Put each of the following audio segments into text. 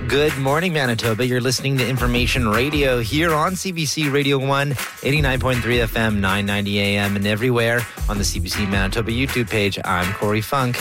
Good morning, Manitoba. You're listening to Information Radio here on CBC Radio 1, 89.3 FM, 990 AM, and everywhere on the CBC Manitoba YouTube page. I'm Corey Funk.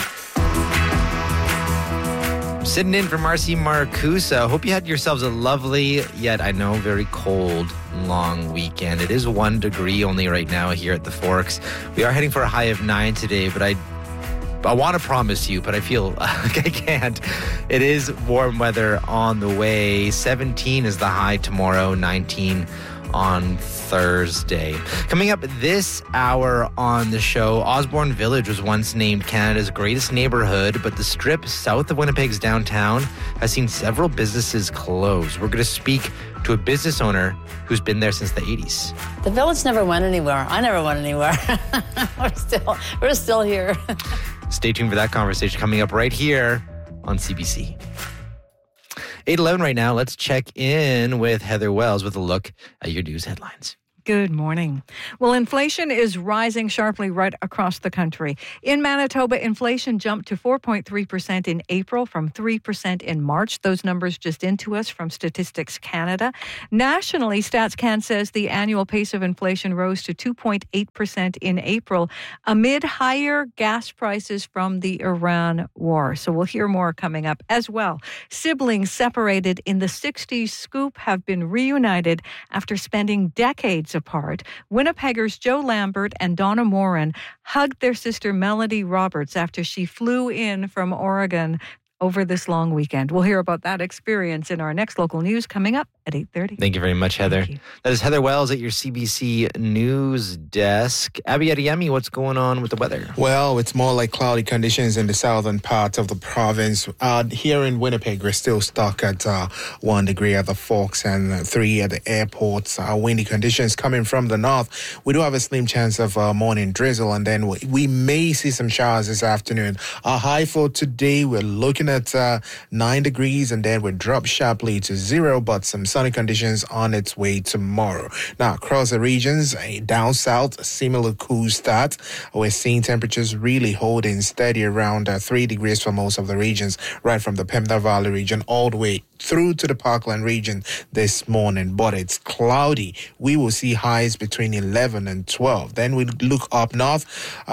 Sitting in for Marcy Marcusa. Hope you had yourselves a lovely, yet I know very cold, long weekend. It is 1 degree only right now here at the Forks. We are heading for a high of 9 today, but I want to promise you, but I feel like I can't. It is warm weather on the way. 17 is the high tomorrow, 19 on Thursday. Coming up this hour on the show, Osborne Village was once named Canada's greatest neighborhood, but the strip south of Winnipeg's downtown has seen several businesses close. We're going to speak to a business owner who's been there since the 80s. The village never went anywhere. I never went anywhere. We're still here. Stay tuned for that conversation coming up right here on CBC. 8:11 right now. Let's check in with Heather Wells with a look at your news headlines. Good morning. Well, inflation is rising sharply right across the country. In Manitoba, inflation jumped to 4.3% in April from 3% in March. Those numbers just into us from Statistics Canada. Nationally, StatsCan says the annual pace of inflation rose to 2.8% in April amid higher gas prices from the Iran war. So we'll hear more coming up as well. Siblings separated in the 60s Scoop have been reunited after spending decades apart. Winnipeggers Joe Lambert and Donna Moran hugged their sister Melody Roberts after she flew in from Oregon over this long weekend. We'll hear about that experience in our next local news coming up at 8:30. Thank you very much, Heather. That is Heather Wells at your CBC News Desk. Abby Adeyemi, what's going on with the weather? Well, it's more like cloudy conditions in the southern part of the province. Here in Winnipeg, we're still stuck at 1 degree at the Forks and 3 at the airports. Windy conditions coming from the north. We do have a slim chance of morning drizzle, and then we may see some showers this afternoon. Our high for today, we're looking at 9 degrees, and then we'll drop sharply to 0, but some sunny conditions on its way tomorrow. Now, across the regions, down south, a similar cool start. We're seeing temperatures really holding steady around 3 degrees for most of the regions, right from the Pembina Valley region all the way through to the Parkland region this morning, but it's cloudy. We will see highs between 11 and 12. Then we look up north,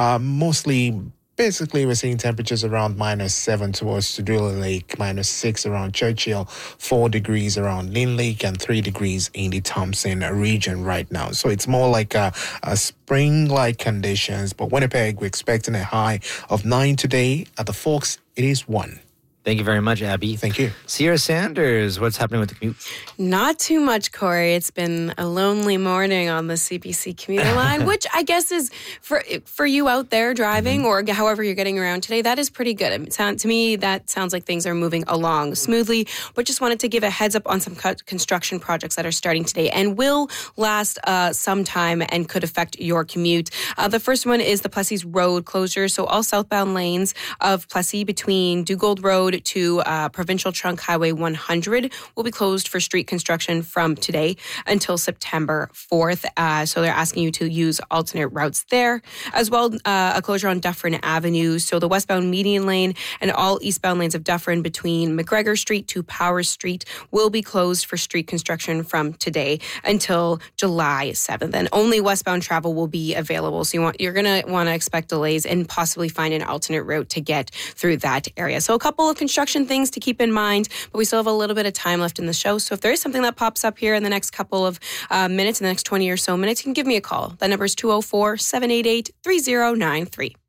Basically, we're seeing temperatures around -7 towards Tudulla Lake, -6 around Churchill, 4 degrees around Lynn Lake, and 3 degrees in the Thompson region right now. So it's more like a spring-like conditions. But Winnipeg, we're expecting a high of 9 today. At the Forks, it is 1. Thank you very much, Abby. Thank you. Sierra Sanders, what's happening with the commute? Not too much, Corey. It's been a lonely morning on the CBC commuter line, which I guess is for you out there driving or however you're getting around today, that is pretty good. To me, that sounds like things are moving along smoothly, but just wanted to give a heads up on some construction projects that are starting today and will last some time and could affect your commute. The first one is the Plessis Road closure. So all southbound lanes of Plessis between Dugald Road to Provincial Trunk Highway 100 will be closed for street construction from today until September 4th. So they're asking you to use alternate routes there. As well, a closure on Dufferin Avenue. So the westbound median lane and all eastbound lanes of Dufferin between McGregor Street to Powers Street will be closed for street construction from today until July 7th. And only westbound travel will be available. So you're going to want to expect delays and possibly find an alternate route to get through that area. So a couple of construction things to keep in mind, but we still have a little bit of time left in the show. So if there is something that pops up here in the next couple of minutes, in the next 20 or so minutes, you can give me a call. That number is 204-788-3093.